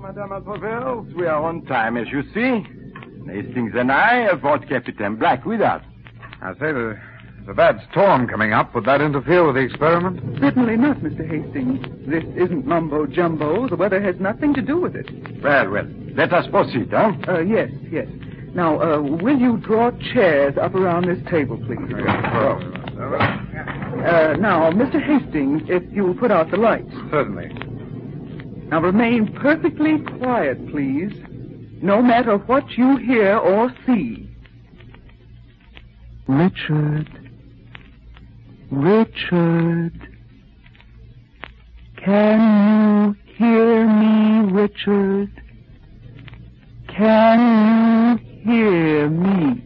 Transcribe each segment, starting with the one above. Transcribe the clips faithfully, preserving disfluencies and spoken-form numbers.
Madame Alphaville. We are on time, as you see. Hastings and I have brought Captain Black with us. I say, there's a bad storm coming up. Would that interfere with the experiment? Certainly not, Mister Hastings. This isn't mumbo-jumbo. The weather has nothing to do with it. Well, well, let us proceed, huh? Uh, yes, yes. Now, uh, will you draw chairs up around this table, please? Uh, now, Mister Hastings, if you'll put out the lights. Certainly. Now, remain perfectly quiet, please, no matter what you hear or see. Richard. Richard. Can you hear me, Richard? Can you hear me?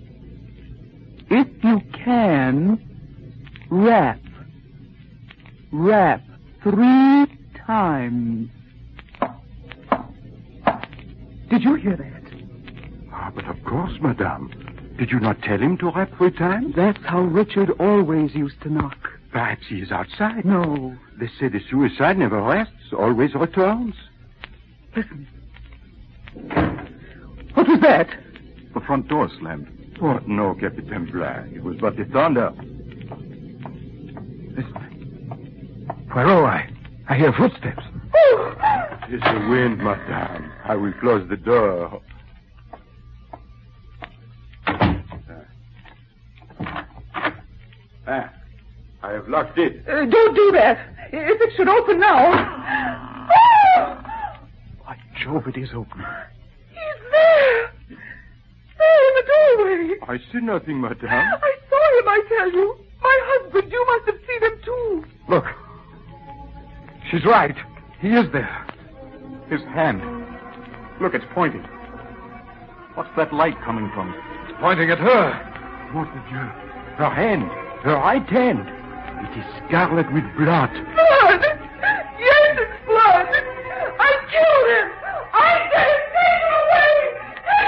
If you can, rap. Rap three times. Did you hear that? Ah, but of course, madame. Did you not tell him to rap three times? That's how Richard always used to knock. Perhaps he is outside. No. They say the suicide never rests, always returns. Listen. What was that? The front door slammed. Oh, no, Captain Black. It was but the thunder. Listen. Poirot, I, I hear footsteps. It's the wind, madame. I will close the door. Ah, I have locked it. Uh, don't do that. If it should open now. By Jove, it is open. He's there. There in the doorway. I see nothing, madame. I saw him, I tell you. My husband, you must have seen him too. Look. She's right. He is there. His hand. Look, it's pointing. What's that light coming from? It's pointing at her. What did you... Her hand. Her right hand. It is scarlet with blood. Blood! Yes, it's blood! I killed him! I said, take him away!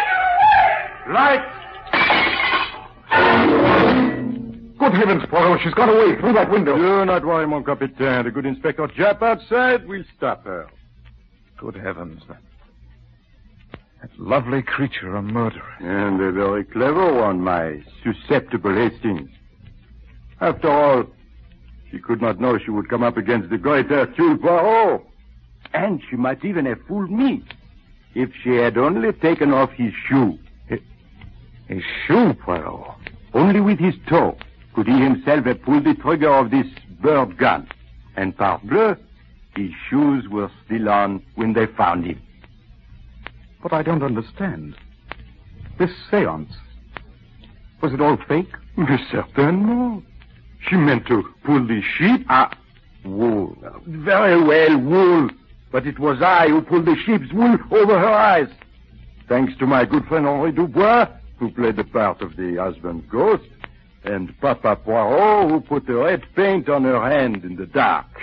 Take him away! Light! Good heavens, Poirot, she's gone away through that window. Do not worry, mon capitaine. The good Inspector Japp outside will stop her. Good heavens. That, that lovely creature, a murderer. And a very clever one, my susceptible Hastings. After all, she could not know she would come up against the great Hercule Poirot. And she might even have fooled me if she had only taken off his shoe. His shoe, Poirot? Only with his toe could he himself have pulled the trigger of this bird gun. And parbleu, his shoes were still on when they found him. But I don't understand. This seance, was it all fake? Mais certainement. She meant to pull the sheep. Ah, wool. Very well, wool. But it was I who pulled the sheep's wool over her eyes. Thanks to my good friend Henri Dubois, who played the part of the husband's ghost, and Papa Poirot, who put the red paint on her hand in the dark.